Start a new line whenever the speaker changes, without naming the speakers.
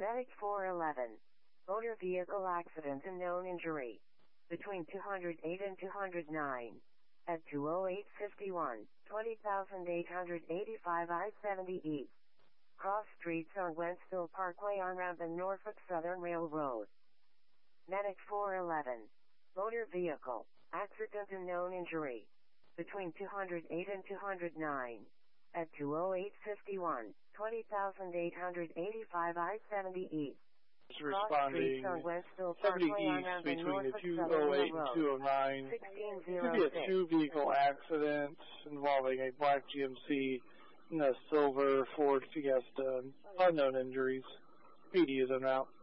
Medic 411. Motor vehicle accident and known injury. Between 208 and 209. At 20851, 20,885 I-70 East. Cross streets on Wentzville Parkway on ramp and Norfolk Southern Railroad. Medic 411. Motor vehicle accident and known injury. Between 208 and 209. At 20851, 20,885 I-70 East.
Responding 70 East between the 208 and 209. Could be a two-vehicle accident involving a black GMC and a silver Ford Fiesta. Unknown injuries. PD is en route.